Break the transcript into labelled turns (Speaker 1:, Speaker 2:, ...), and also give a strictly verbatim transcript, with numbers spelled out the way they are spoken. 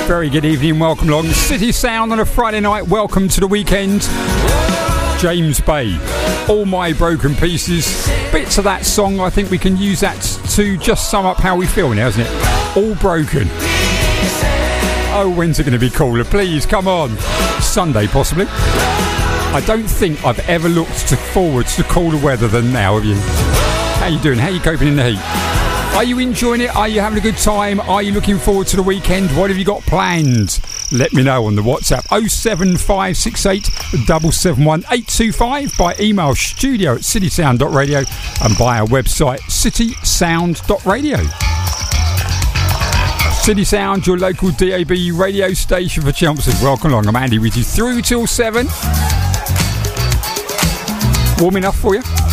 Speaker 1: Very good evening, welcome along. City Sound on a Friday night, welcome to the weekend. James Bay, All My Broken Pieces. Bits of that song, I think we can use that to just sum up how we feel now, isn't it? All broken. Oh, when's it going to be cooler? Please, come on. Sunday, possibly. I don't think I've ever looked to forward to cooler weather than now, have you? How you doing? How you coping in the heat? Are you enjoying it? Are you having a good time? Are you looking forward to the weekend? What have you got planned? Let me know on the WhatsApp oh seven five six eight seven seven one eight two five, by email studio at citysound dot radio and by our website city sound dot radio. City Sound, your local D A B radio station for Chelmsford. Welcome along. I'm Andy with you through till seven. Warm enough for you?